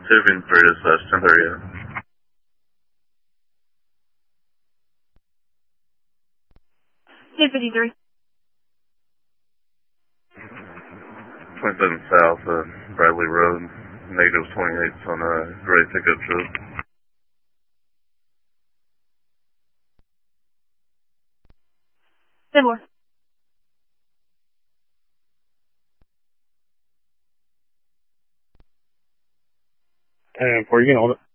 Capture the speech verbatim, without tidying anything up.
Tipping three to slash ten thirty. ten fifty-three. twenty-seven South, uh, Bradley Road, negative twenty-eight on a gray pickup truck. ten more. ten four, you can hold it.